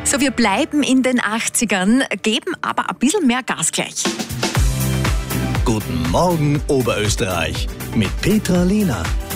So, wir bleiben in den 80ern, geben aber ein bisschen mehr Gas gleich. Guten Morgen Oberösterreich mit Petra Lehner.